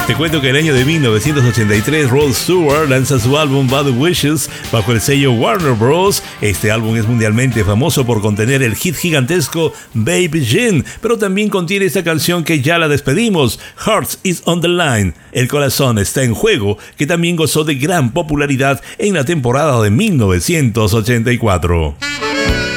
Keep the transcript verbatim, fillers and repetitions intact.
Te cuento que en el año de mil novecientos ochenta y tres Rod Stewart lanza su álbum Bad Wishes bajo el sello Warner Bros. Este álbum es mundialmente famoso por contener el hit gigantesco Baby Jean, pero también contiene esta canción que ya la despedimos, Hearts is on the Line, El corazón está en juego, que también gozó de gran popularidad en la temporada de mil novecientos ochenta y cuatro.